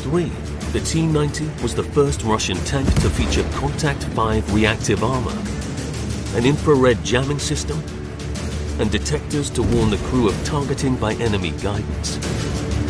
3. The T-90 was the first Russian tank to feature Contact 5 reactive armor, an infrared jamming system, and detectors to warn the crew of targeting by enemy guidance.